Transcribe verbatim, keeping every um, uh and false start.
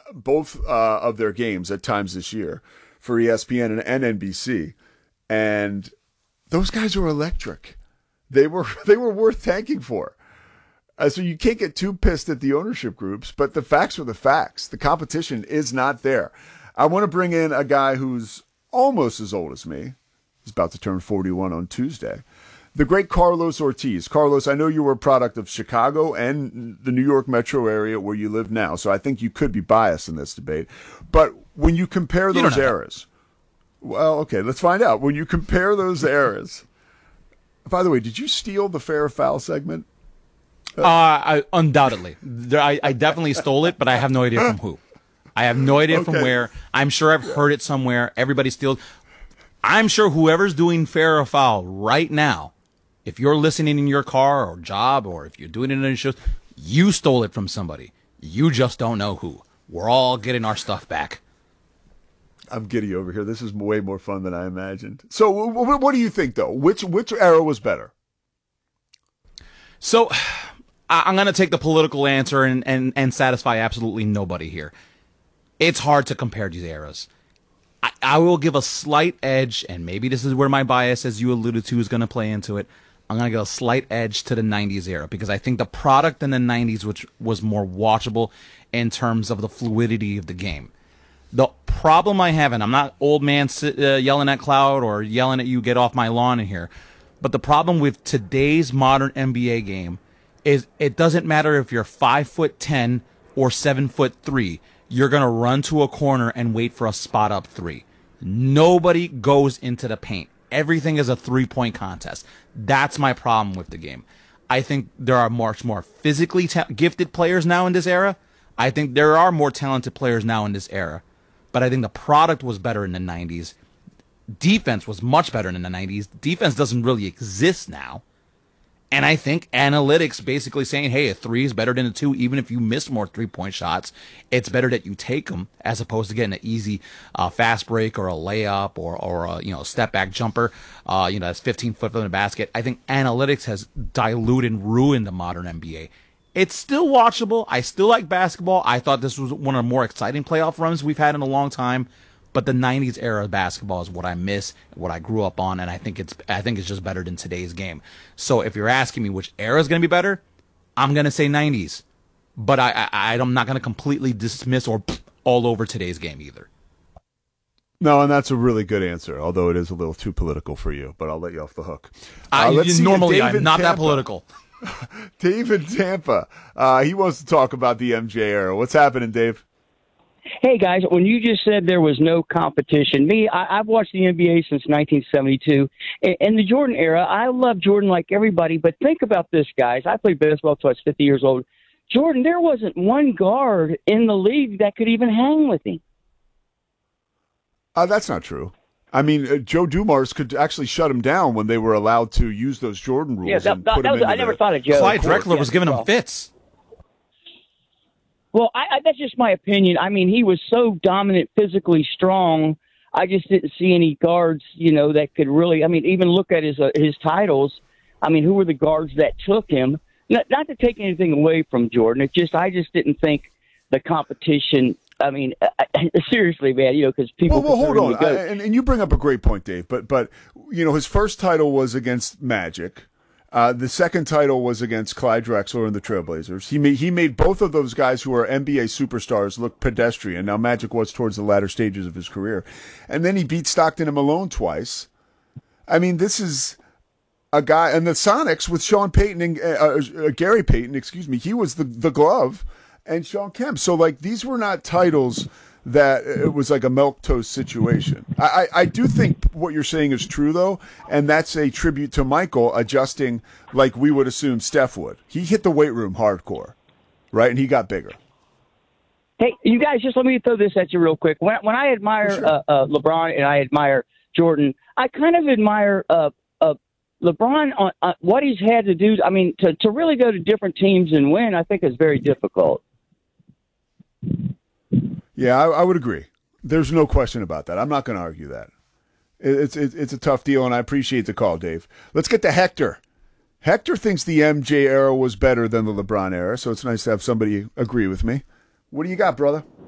both uh, of their games at times this year for E S P N and, and N B C, and those guys were electric. They were they were worth tanking for. Uh, so you can't get too pissed at the ownership groups, but the facts are the facts. The competition is not there. I want to bring in a guy who's almost as old as me. He's about to turn forty-one on Tuesday. The great Carlos Ortiz. Carlos, I know you were a product of Chicago and the New York metro area where you live now, so I think you could be biased in this debate. But when you compare those you eras, well, okay, let's find out. When you compare those eras, by the way, did you steal the fair or foul segment? Uh, I, undoubtedly. There, I, I definitely stole it, but I have no idea from who. I have no idea okay. from where. I'm sure I've heard it somewhere. Everybody steals. I'm sure whoever's doing fair or foul right now, if you're listening in your car or job, or if you're doing it in a show, you stole it from somebody. You just don't know who. We're all getting our stuff back. I'm giddy over here. This is way more fun than I imagined. So, what do you think, though? Which which era was better? So, I'm going to take the political answer and, and, and satisfy absolutely nobody here. It's hard to compare these eras. I, I will give a slight edge, and maybe this is where my bias, as you alluded to, is going to play into it. I'm going to give a slight edge to the nineties era because I think the product in the nineties which was more watchable in terms of the fluidity of the game. The problem I have, and I'm not old man uh, yelling at Cloud or yelling at you, get off my lawn in here, but the problem with today's modern N B A game is it doesn't matter if you're five foot ten or seven foot three. You're going to run to a corner and wait for a spot up three. Nobody goes into the paint. Everything is a three-point contest. That's my problem with the game. I think there are much more physically ta- gifted players now in this era. I think there are more talented players now in this era. But I think the product was better in the nineties. Defense was much better in the nineties. Defense doesn't really exist now. And I think analytics basically saying, hey, a three is better than a two, even if you miss more three-point shots. It's better that you take them as opposed to getting an easy uh, fast break or a layup or, or a you know, step-back jumper, uh, you know, that's fifteen foot from the basket. I think analytics has diluted and ruined the modern N B A. It's still watchable. I still like basketball. I thought this was one of the more exciting playoff runs we've had in a long time. But the nineties era of basketball is what I miss, what I grew up on, and I think it's I think it's just better than today's game. So if you're asking me which era is going to be better, I'm going to say nineties. But I, I, I'm not going to completely dismiss or all over today's game either. No, and that's a really good answer, although it is a little too political for you, but I'll let you off the hook. Uh, I, normally, I'm not that political. Dave in Tampa, uh, he wants to talk about the M J era. What's happening, Dave? Hey, guys, when you just said there was no competition, me, I, I've watched the N B A since nineteen seventy-two. In, in the Jordan era, I love Jordan like everybody, but think about this, guys. I played basketball until I was fifty years old. Jordan, there wasn't one guard in the league that could even hang with him. Uh, that's not true. I mean, uh, Joe Dumars could actually shut him down when they were allowed to use those Jordan rules. Yeah, that, and that, put that him was, into I never the, thought of Joe. Clyde Drexler yeah, was giving well. him fits. Well, I, I, that's just my opinion. I mean, he was so dominant, physically strong. I just didn't see any guards, you know, that could really. I mean, even look at his uh, his titles. I mean, who were the guards that took him? Not, not to take anything away from Jordan. It just I just didn't think the competition. I mean, I, seriously, man, you know, because people. Well, well hold on, I, and, and you bring up a great point, Dave. But but you know, his first title was against Magic. Uh, the second title was against Clyde Drexler and the Trailblazers. He made he made both of those guys who are N B A superstars look pedestrian. Now, Magic was towards the latter stages of his career, and then he beat Stockton and Malone twice. I mean, this is a guy, and the Sonics with Sean Payton and uh, uh, Gary Payton, excuse me. He was the the glove, and Sean Kemp. So, like, these were not titles that it was like a milquetoast situation. I, I, I do think what you're saying is true, though, and that's a tribute to Michael adjusting like we would assume Steph would. He hit the weight room hardcore, right, and he got bigger. Hey, you guys, just let me throw this at you real quick. When, when I admire sure. uh, uh, LeBron and I admire Jordan, I kind of admire uh, uh, LeBron on uh, what he's had to do. I mean, to, to really go to different teams and win, I think is very difficult. Yeah, I, I would agree. There's no question about that. I'm not going to argue that. It's it, it's a tough deal, and I appreciate the call, Dave. Let's get to Hector. Hector thinks the M J era was better than the LeBron era, so it's nice to have somebody agree with me. What do you got, brother?